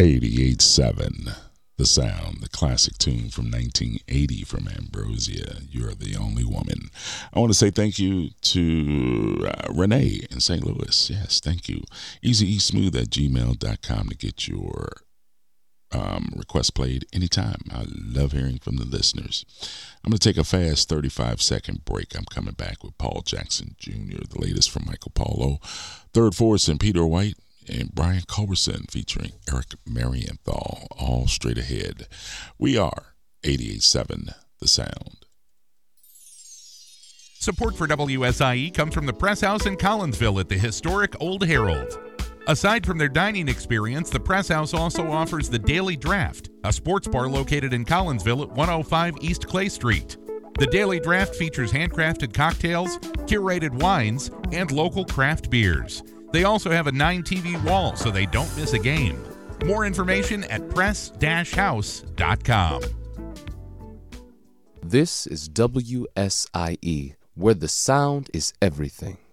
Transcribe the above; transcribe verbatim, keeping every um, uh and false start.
eighty-eight point seven, The Sound, the classic tune from nineteen eighty from Ambrosia, You're the Only Woman. I want to say thank you to uh, Renee in Saint Louis. Yes, thank you. easyeastsmooth at gmail dot com to get your um, request played anytime. I love hearing from the listeners. I'm going to take a fast thirty-five second break. I'm coming back with Paul Jackson Junior, the latest from Michael Paulo, Third Force and Peter White, and Brian Culberson featuring Eric Marienthal, all straight ahead. We are eighty-eight point seven The Sound. Support for W S I E comes from the Press House in Collinsville at the historic Old Herald. Aside from their dining experience, the Press House also offers the Daily Draft, a sports bar located in Collinsville at one oh five East Clay Street. The Daily Draft features handcrafted cocktails, curated wines, and local craft beers. They also have a nine T V wall so they don't miss a game. More information at press house dot com. This is W S I E, where the sound is everything.